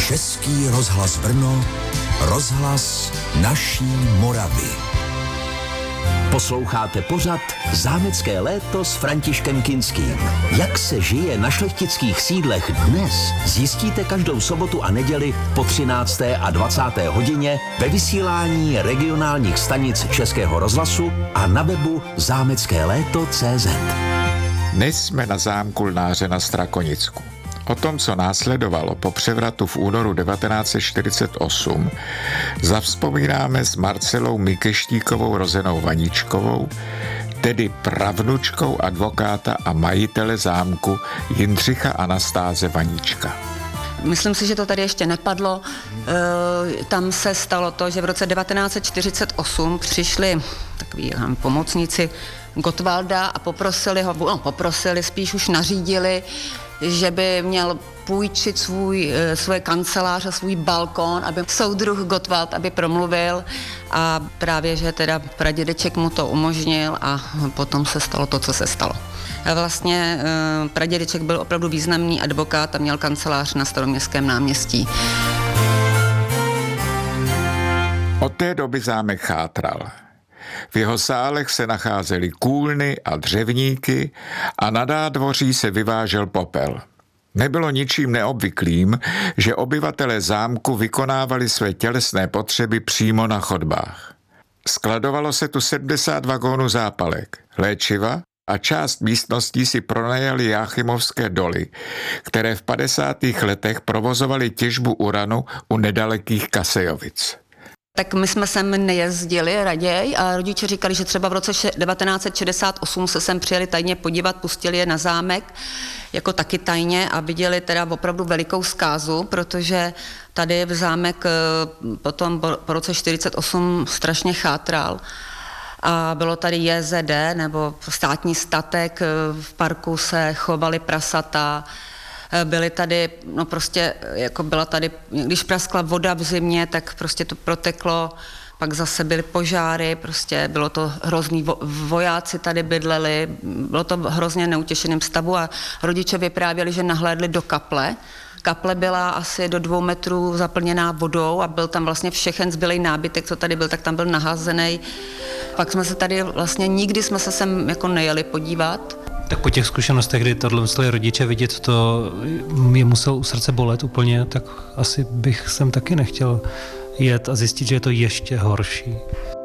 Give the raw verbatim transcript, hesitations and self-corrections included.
Český rozhlas Brno, rozhlas naší Moravy. Posloucháte pořad Zámecké léto s Františkem Kinským. Jak se žije na šlechtických sídlech dnes, zjistíte každou sobotu a neděli po třinácté a dvacáté hodině ve vysílání regionálních stanic Českého rozhlasu a na webu zámecké léto tečka cé zet. Dnes jsme na zámku Lnáře na Strakonicku. O tom, co následovalo po převratu v únoru devatenáct set čtyřicet osm, zavzpomínáme s Marcelou Mikeštíkovou rozenou Vaničkovou, tedy pravnučkou advokáta a majitele zámku Jindřicha Anastáze Vaníčka. Myslím si, že to tady ještě nepadlo. E, tam se stalo to, že v roce devatenáct set čtyřicet osm přišli takový pomocníci Gottwalda a poprosili ho, no poprosili, spíš už nařídili, že by měl půjčit svůj, svoje kancelář a svůj balkon, aby soudruh Gottwald, aby promluvil, a právě, že teda pradědeček mu to umožnil a potom se stalo to, co se stalo. Vlastně pradědeček byl opravdu významný advokát a měl kancelář na Staroměstském náměstí. Od té doby zámek chátral. V jeho sálech se nacházely kůlny a dřevníky a na nádvoří se vyvážel popel. Nebylo ničím neobvyklým, že obyvatelé zámku vykonávali své tělesné potřeby přímo na chodbách. Skladovalo se tu sedmdesát vagónů zápalek, léčiva a část místností si pronajali Jáchymovské doly, které v padesátých letech provozovaly těžbu uranu u nedalekých Kasejovic. Tak my jsme sem nejezdili raději a rodiče říkali, že třeba v roce devatenáct set šedesát osm se sem přijeli tajně podívat, pustili je na zámek, jako taky tajně, a viděli teda opravdu velikou zkázu, protože tady v zámek potom po roce čtyřicet osm strašně chátral. A bylo tady J Z D, nebo státní statek, v parku se chovaly prasata, byly tady, no prostě, jako byla tady, když praskla voda v zimě, tak prostě to proteklo, pak zase byly požáry, prostě bylo to hrozný, vojáci tady bydleli, bylo to v hrozně neutěšeném stavu a rodiče vyprávěli, že nahlédli do kaple. Kaple byla asi do dvou metrů zaplněná vodou a byl tam vlastně všechen zbylej nábytek, co tady byl, tak tam byl naházený. Pak jsme se tady vlastně, nikdy jsme se sem jako nejeli podívat. Tak po těch zkušenostech, kdy tohle museli rodiče vidět, to je muselo u srdce bolet úplně, tak asi bych sem taky nechtěl jet a zjistit, že je to ještě horší.